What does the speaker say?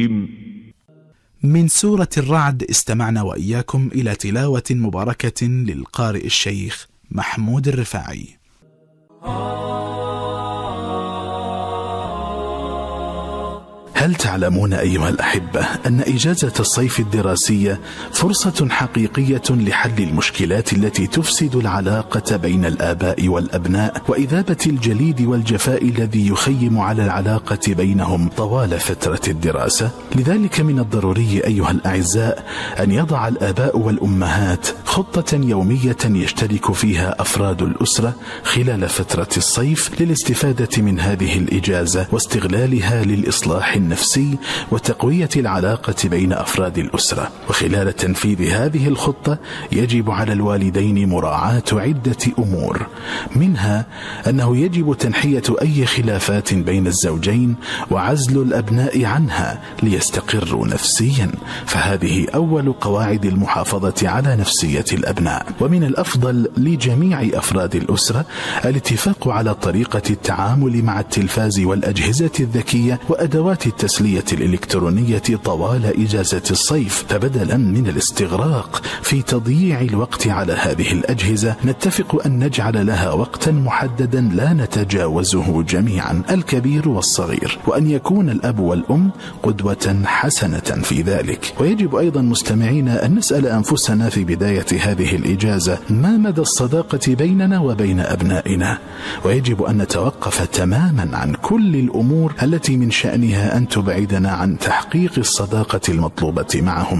الرجيم. من سورة الرعد استمعنا وإياكم إلى تلاوة مباركة للقارئ الشيخ محمود الرفاعي. هل تعلمون أيها الأحبة أن إجازة الصيف الدراسية فرصة حقيقية لحل المشكلات التي تفسد العلاقة بين الآباء والأبناء وإذابة الجليد والجفاء الذي يخيم على العلاقة بينهم طوال فترة الدراسة؟ لذلك من الضروري أيها الأعزاء أن يضع الآباء والأمهات خطة يومية يشترك فيها أفراد الأسرة خلال فترة الصيف للاستفادة من هذه الإجازة واستغلالها للإصلاح النفسي وتقوية العلاقة بين أفراد الأسرة. وخلال تنفيذ هذه الخطة يجب على الوالدين مراعاة عدة أمور، منها أنه يجب تنحية أي خلافات بين الزوجين وعزل الأبناء عنها ليستقروا نفسيا، فهذه أول قواعد المحافظة على نفسية الأبناء. ومن الأفضل لجميع أفراد الأسرة الاتفاق على طريقة التعامل مع التلفاز والأجهزة الذكية وأدوات التسلية الإلكترونية طوال إجازة الصيف، فبدلا من الاستغراق في تضييع الوقت على هذه الأجهزة نتفق أن نجعل لها وقتا محددا لا نتجاوزه جميعا الكبير والصغير، وأن يكون الأب والأم قدوة حسنة في ذلك. ويجب أيضا مستمعينا أن نسأل أنفسنا في بداية هذه الإجازة ما مدى الصداقة بيننا وبين أبنائنا، ويجب أن نتوقف تماما عن كل الأمور التي من شأنها أن تبعدنا عن تحقيق الصداقة المطلوبة معهم.